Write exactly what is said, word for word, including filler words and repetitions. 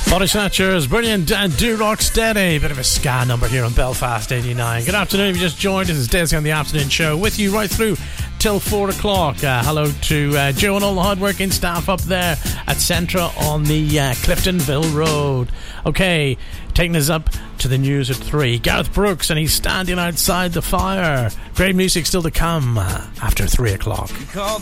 Body Snatchers, brilliant, and Do Rock Steady. Bit of a ska number here on Belfast eighty-nine. Good afternoon if you just joined. This is Desi on the Afternoon Show with you right through till four o'clock. Uh, hello to uh, Joe and all the hardworking staff up there at Centra on the uh, Cliftonville Road. Okay, taking us up to the news at three. Gareth Brooks, and he's standing outside the fire. Great music still to come uh, after three o'clock.